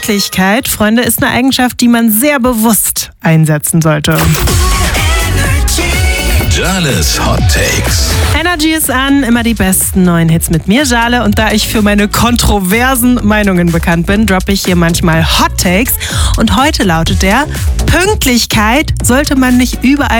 Pünktlichkeit, Freunde, ist eine Eigenschaft, die man sehr bewusst einsetzen sollte. Jales Hot Takes. Energy ist an, immer die besten neuen Hits mit mir, Jale. Und da ich für meine kontroversen Meinungen bekannt bin, droppe ich hier manchmal Hot Takes. Und heute lautet der: Pünktlichkeit sollte man nicht überall